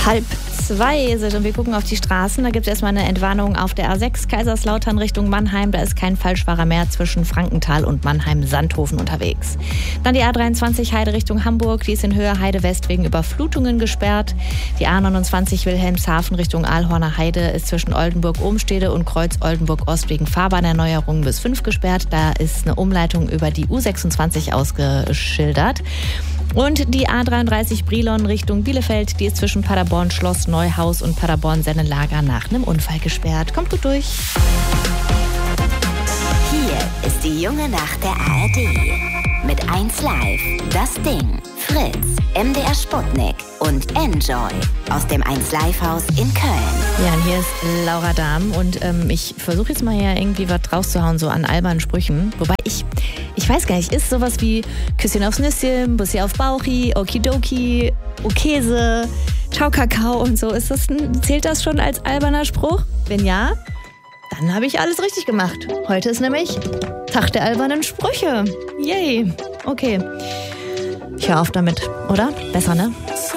1:30 ist es und wir gucken auf die Straßen. Da gibt es erstmal eine Entwarnung auf der A6 Kaiserslautern Richtung Mannheim. Da ist kein Falschfahrer mehr zwischen Frankenthal und Mannheim-Sandhofen unterwegs. Dann die A23 Heide Richtung Hamburg. Die ist in Höhe Heide West wegen Überflutungen gesperrt. Die A29 Wilhelmshaven Richtung Aalhorner Heide ist zwischen Oldenburg-Ohmstede und Kreuz Oldenburg-Ost wegen Fahrbahnerneuerungen bis 5 gesperrt. Da ist eine Umleitung über die U26 ausgeschildert. Und die A33 Brilon Richtung Bielefeld, die ist zwischen Paderborn-Schloss Neuhaus und Paderborn-Sennelager nach einem Unfall gesperrt. Kommt gut durch. Hier ist die junge Nacht der ARD. Mit 1Live, Das Ding, Fritz, MDR Sputnik und Enjoy aus dem 1Live-Haus in Köln. Ja, und hier ist Laura Dahm und ich versuche jetzt mal hier irgendwie was rauszuhauen, so an albernen Sprüchen. Wobei ich weiß gar nicht, ist sowas wie Küsschen aufs Nüsschen, Bussi auf Bauchi, Okidoki, Okese, Ciao Kakao und so. Zählt das schon als alberner Spruch? Wenn ja, dann habe ich alles richtig gemacht. Heute ist nämlich Tag der albernen Sprüche. Yay. Okay. Ich höre auf damit, oder? Besser, ne?